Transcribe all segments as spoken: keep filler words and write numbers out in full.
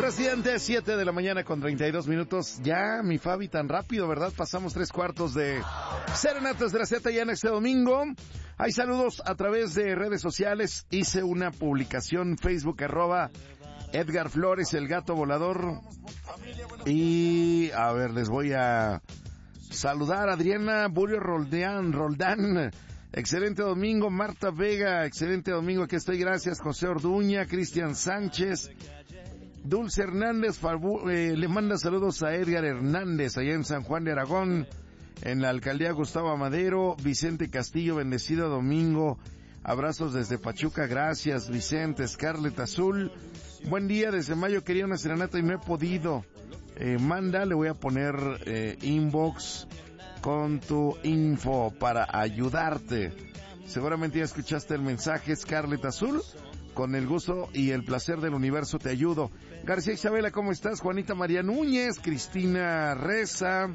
Presidente, siete de la mañana con treinta y dos minutos. Ya, mi Fabi, tan rápido, ¿verdad? Pasamos tres cuartos de Serenatas de la Z ya en este domingo. Hay saludos a través de redes sociales. Hice una publicación, Facebook, arroba Edgar Flores, el gato volador. Y, a ver, les voy a saludar. Adriana Bulio Roldán, Roldán. Excelente domingo. Marta Vega, excelente domingo. Aquí estoy, gracias. José Orduña, Cristian Sánchez. Dulce Hernández, eh, le manda saludos a Edgar Hernández, allá en San Juan de Aragón, en la alcaldía Gustavo Amadero. Vicente Castillo, bendecido domingo. Abrazos desde Pachuca, gracias Vicente. Scarlett Azul, buen día, desde mayo quería una serenata y no he podido. Eh, manda, le voy a poner eh, inbox con tu info para ayudarte. Seguramente ya escuchaste el mensaje, Scarlett Azul. Con el gusto y el placer del universo te ayudo. García Isabela, ¿cómo estás? Juanita María Núñez, Cristina Reza,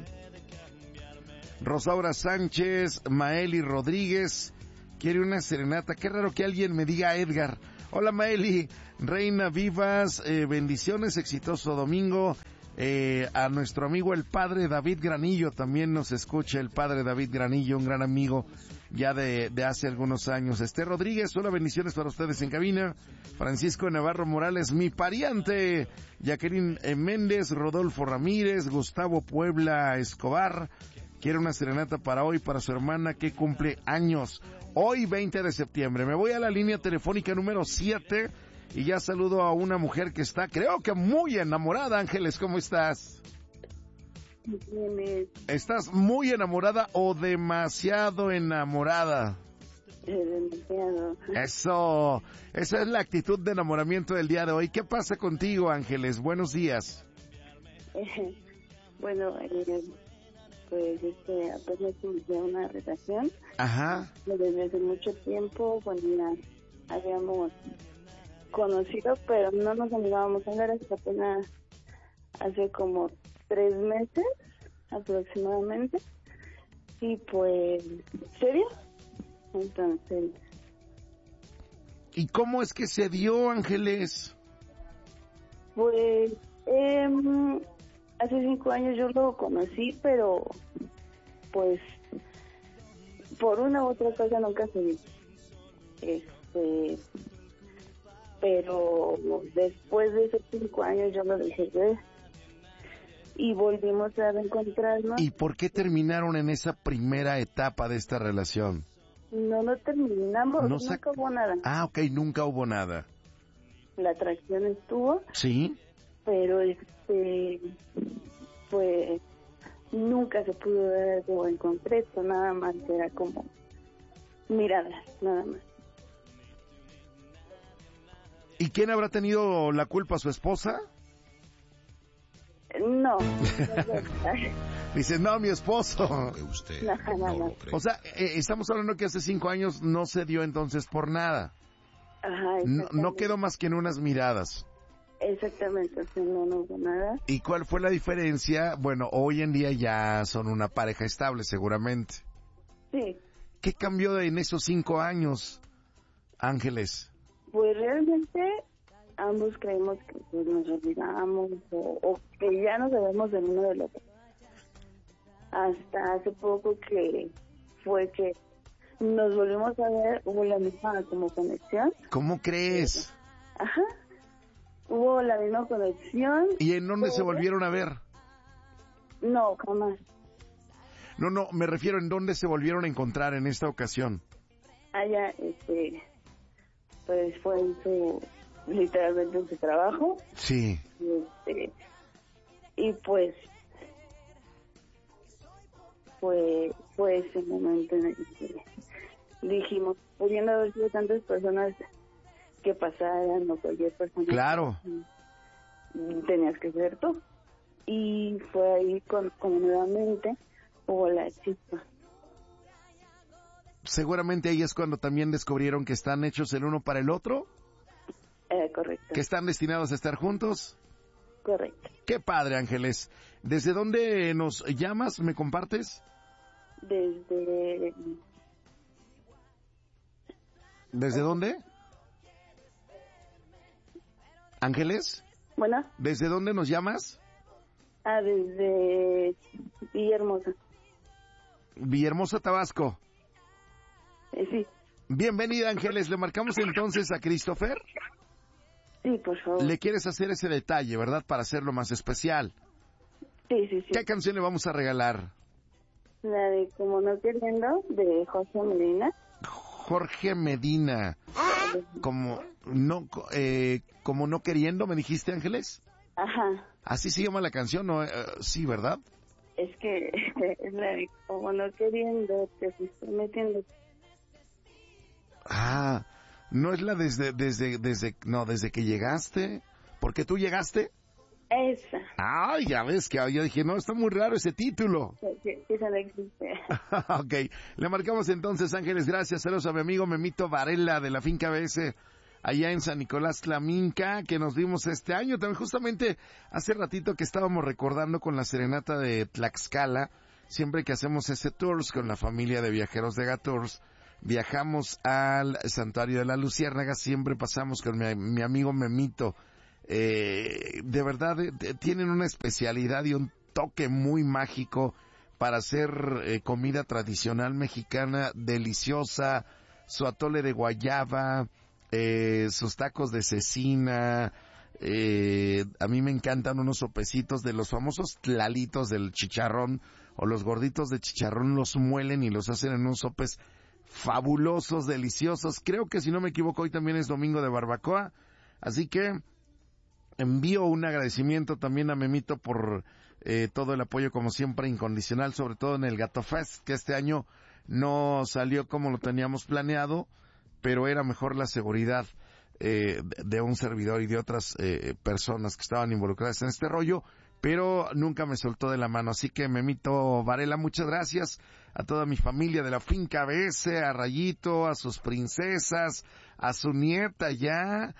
Rosaura Sánchez, Maeli Rodríguez, quiere una serenata. Qué raro que alguien me diga Edgar. Hola Maeli, Reina Vivas, eh, bendiciones, exitoso domingo. Eh, a nuestro amigo el padre David Granillo, también nos escucha el padre David Granillo, un gran amigo ya de, de hace algunos años. Esther Rodríguez, hola, bendiciones para ustedes en cabina. Francisco Navarro Morales, mi pariente. Jacqueline Méndez, Rodolfo Ramírez, Gustavo Puebla Escobar. Quiere una serenata para hoy, para su hermana que cumple años. Hoy, veinte de septiembre. Me voy a la línea telefónica número siete. Y ya saludo a una mujer que está, creo que muy enamorada. Ángeles, ¿cómo estás? Bien. ¿Estás muy enamorada o demasiado enamorada? Demasiado. Eso, esa es la actitud de enamoramiento del día de hoy. ¿Qué pasa contigo, Ángeles? Buenos días. Eh, bueno, eh, pues este, apenas inicié una relación. Ajá. Desde hace mucho tiempo, bueno, ya habíamos conocido, pero no nos animábamos a hablar hasta apenas hace como tres meses aproximadamente, y pues se dio. Entonces, ¿y cómo es que se dio, Ángeles? pues eh, hace cinco años yo lo conocí, pero pues por una u otra cosa nunca se dio. Este pero después de esos cinco años yo lo dejé ver y volvimos a reencontrarnos. ¿Y por qué terminaron en esa primera etapa de esta relación? No, no terminamos, No nunca sac... hubo nada. Ah, ok, nunca hubo nada. La atracción estuvo, ¿sí? Pero este, pues nunca se pudo ver algo en concreto, nada más era como miradas, nada más. ¿Y quién habrá tenido la culpa, su esposa? No. Dice, no, mi esposo. Usted no, no, no. O sea, eh, estamos hablando que hace cinco años no se dio entonces por nada. Ajá, no, no quedó más que en unas miradas. Exactamente, o sea, no, no hubo nada. ¿Y cuál fue la diferencia? Bueno, hoy en día ya son una pareja estable, seguramente. Sí. ¿Qué cambió en esos cinco años, Ángeles? Pues realmente ambos creemos que pues, nos olvidamos o, o que ya no sabemos del uno del otro. Hasta hace poco que fue que nos volvimos a ver, hubo la misma como conexión. ¿Cómo crees? Ajá, hubo la misma conexión. ¿Y en dónde pero... se volvieron a ver? No, jamás. No, no, me refiero en dónde se volvieron a encontrar en esta ocasión. Allá, este... pues fue en su, literalmente en su trabajo. Sí. Y, este, y pues, fue, fue ese momento en el que dijimos, pudiendo haber sido tantas personas que pasaran o cualquier persona. Claro. Que, tenías que ser tú. Y fue ahí con, con nuevamente hubo la chispa. Seguramente ahí es cuando también descubrieron que están hechos el uno para el otro. Eh, correcto. Que están destinados a estar juntos. Correcto. Qué padre, Ángeles. ¿Desde dónde nos llamas? ¿Me compartes? Desde... ¿Desde dónde? ¿Ángeles? Bueno. ¿Desde dónde nos llamas? Ah, desde Villahermosa. Villahermosa, Tabasco. Eh, sí. Bienvenida, Ángeles. Le marcamos entonces a Christopher. Sí, por favor. Le quieres hacer ese detalle, ¿verdad? Para hacerlo más especial. Sí, sí, sí. ¿Qué canción le vamos a regalar? La de Como no queriendo, de Jorge Medina. Jorge Medina. Como no, eh, como no queriendo, ¿me dijiste, Ángeles? Ajá. Así se llama la canción, ¿no? Eh, sí, ¿verdad? Es que es la de Como no queriendo, te fuiste metiendo. Ah, no es la desde, desde, desde, no, desde que llegaste. ¿Por qué tú llegaste? Esa. Ay, ya ves que yo dije, no, está muy raro ese título. Sí, esa no existe. Ok, le marcamos entonces, Ángeles, gracias. Saludos a mi amigo Memito Varela de la finca B S, allá en San Nicolás Tlaminca, que nos vimos este año. También justamente hace ratito que estábamos recordando con la serenata de Tlaxcala, siempre que hacemos ese tours con la familia de viajeros de Gatours, viajamos al Santuario de la Luciérnaga, siempre pasamos con mi, mi amigo Memito. Eh, de verdad, eh, tienen una especialidad y un toque muy mágico para hacer eh, comida tradicional mexicana deliciosa, su atole de guayaba, eh, sus tacos de cecina, eh, a mí me encantan unos sopecitos de los famosos tlalitos del chicharrón, o los gorditos de chicharrón, los muelen y los hacen en unos sopes fabulosos, deliciosos. Creo que si no me equivoco hoy también es domingo de barbacoa, así que envío un agradecimiento también a Memito por eh, todo el apoyo, como siempre, incondicional, sobre todo en el Gato Fest, que este año no salió como lo teníamos planeado, pero era mejor la seguridad eh, de un servidor y de otras eh, personas que estaban involucradas en este rollo, pero nunca me soltó de la mano. Así que, Memito Varela, muchas gracias a toda mi familia de la finca B S, a Rayito, a sus princesas, a su nieta ya.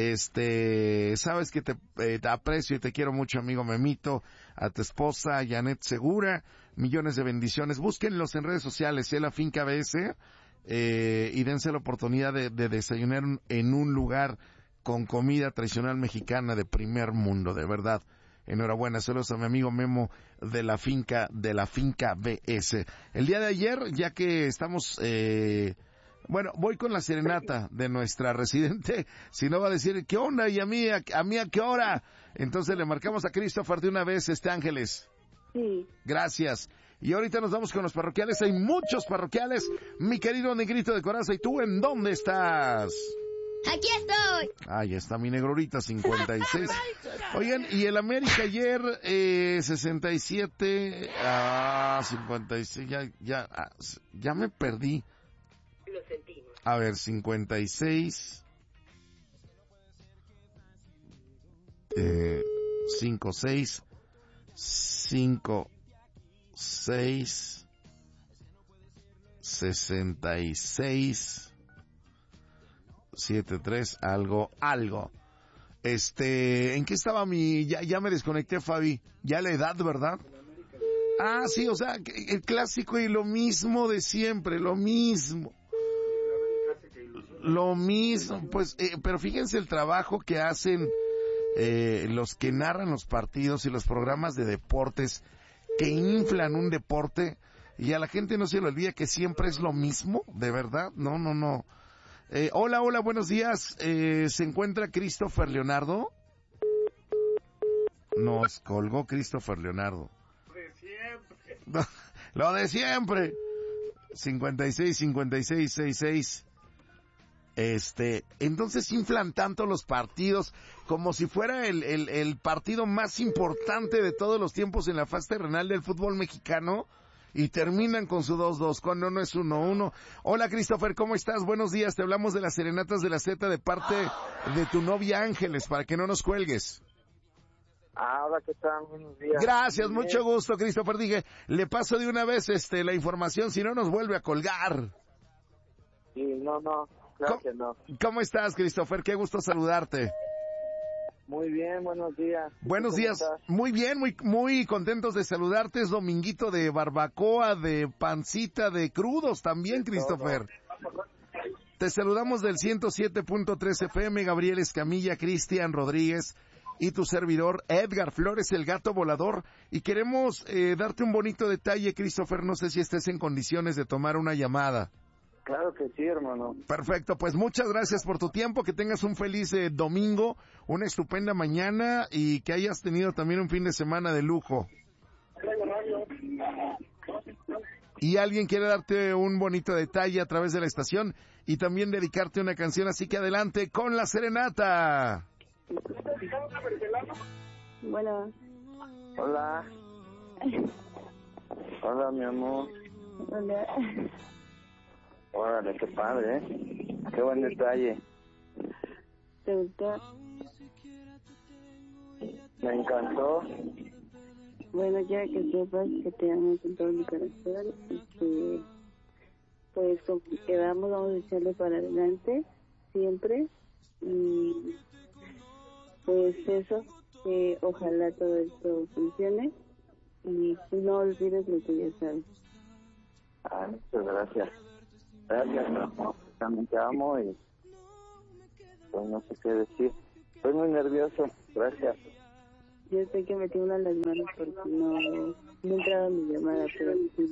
Este, sabes que te, eh, te aprecio y te quiero mucho, amigo Memito, a tu esposa, Janet Segura, millones de bendiciones. Búsquenlos en redes sociales, ¿eh? La finca B S, eh, y dense la oportunidad de, de desayunar en un lugar con comida tradicional mexicana de primer mundo, de verdad. Enhorabuena, saludos a mi amigo Memo de la finca, de la finca B S. El día de ayer, ya que estamos, eh, bueno, voy con la serenata de nuestra residente, si no va a decir, ¿qué onda? ¿Y a mí, a, a mí a qué hora? Entonces le marcamos a Christopher de una vez, este Ángeles. Sí. Gracias. Y ahorita nos vamos con los parroquiales, hay muchos parroquiales. Mi querido negrito de coraza, ¿y tú en dónde estás? Aquí estoy. Ahí está mi negro ahorita, cincuenta y seis. Oigan, y el América ayer, eh, sesenta y siete, ah, cincuenta y seis, ya, ya, ah, ya me perdí. Lo sentimos. A ver, cincuenta y seis, eh, cinco, seis, cinco, seis, sesenta y seis, siete, tres, algo, algo. Este, ¿en qué estaba mi, ya, ya me desconecté, Fabi? Ya la edad, ¿verdad? Ah, sí, o sea, el clásico y lo mismo de siempre, lo mismo. Lo mismo, pues, eh, pero fíjense el trabajo que hacen eh, los que narran los partidos y los programas de deportes que inflan un deporte y a la gente no se le olvida que siempre es lo mismo, de verdad, no, no, no. Eh, hola, hola, buenos días, eh, ¿se encuentra Christopher Leonardo? Nos colgó Christopher Leonardo. De siempre. Lo de siempre. cincuenta y seis, cincuenta y seis, sesenta y seis. Este, entonces inflan tanto los partidos como si fuera el, el, el partido más importante de todos los tiempos en la faz terrenal del fútbol mexicano y terminan con su dos dos cuando no es uno uno. Hola Christopher, ¿cómo estás? Buenos días, te hablamos de las serenatas de la Z de parte de tu novia Ángeles para que no nos cuelgues. Ah, hola, ¿qué tal? Buenos días. Gracias, Bien. mucho gusto Christopher. Dije, le paso de una vez este la información, si no nos vuelve a colgar. Sí, no, no. Claro que no. ¿Cómo estás, Christopher? Qué gusto saludarte. Muy bien, buenos días. Buenos ¿Cómo días. estás? Muy bien, muy muy contentos de saludarte. Es dominguito de barbacoa, de pancita, de crudos también, Christopher. Te saludamos del ciento siete punto tres F M, Gabriel Escamilla, Cristian Rodríguez, y tu servidor Edgar Flores, el gato volador, y queremos eh, darte un bonito detalle, Christopher, no sé si estés en condiciones de tomar una llamada. Claro que sí, hermano. Perfecto, pues muchas gracias por tu tiempo, que tengas un feliz eh, domingo, una estupenda mañana y que hayas tenido también un fin de semana de lujo. Y alguien quiere darte un bonito detalle a través de la estación y también dedicarte una canción, así que adelante con la serenata. Bueno. Hola. Hola, mi amor. Hola. Órale, qué padre, ¿eh? Qué buen detalle. ¿Te gustó? Me encantó. Bueno, quiero que sepas que te amo con todo mi corazón y que, pues, como quedamos, vamos a echarle para adelante siempre. Y, pues, eso, que ojalá todo esto funcione y no olvides lo que ya sabes. Ah, muchas gracias. Gracias, no, también te amo y pues no sé qué decir. Estoy muy nervioso, gracias. Yo sé que metí una en las manos porque no, no entraba mi llamada, pero sí.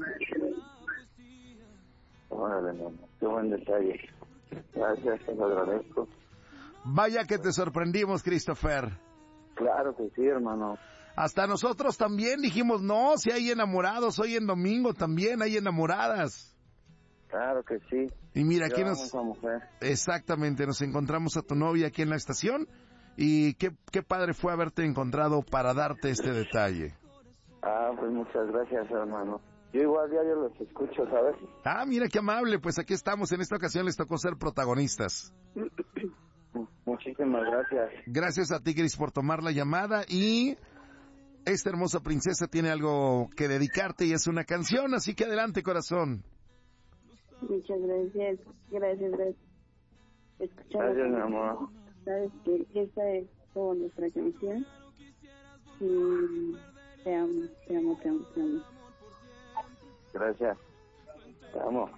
Órale, mi amor, qué buen detalle. Gracias, te lo agradezco. Vaya que te sorprendimos, Christopher. Claro que sí, hermano. Hasta nosotros también dijimos, no, si hay enamorados, hoy en domingo también hay enamoradas. Claro que sí. Y mira, aquí Yo nos... amo a mujer. Exactamente, nos encontramos a tu novia aquí en la estación y qué, qué padre fue haberte encontrado para darte este detalle. Ah, pues muchas gracias, hermano. Yo igual diario los escucho, ¿sabes? Ah, mira qué amable, pues aquí estamos, en esta ocasión les tocó ser protagonistas. Muchísimas gracias. Gracias a ti, Cris, por tomar la llamada y esta hermosa princesa tiene algo que dedicarte y es una canción, así que adelante, corazón. Muchas gracias, gracias, gracias. Escuchamos. Gracias, mi amor. Sabes que esta es como nuestra canción. Y te amo, te amo, te amo, te amo. Gracias. Te amo.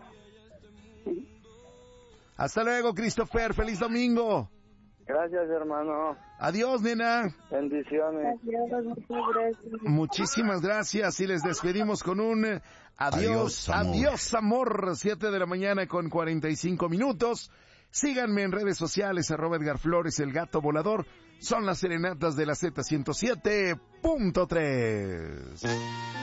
Hasta luego, Christopher. Feliz domingo. Gracias, hermano. Adiós, nena. Bendiciones. Adiós, muchas gracias. Muchísimas gracias y les despedimos con un eh, adiós, Adiós, amor. adiós, amor. Siete de la mañana con cuarenta y cinco minutos. Síganme en redes sociales, arroba Edgar Flores, el gato volador. Son las serenatas de la Z ciento siete punto tres.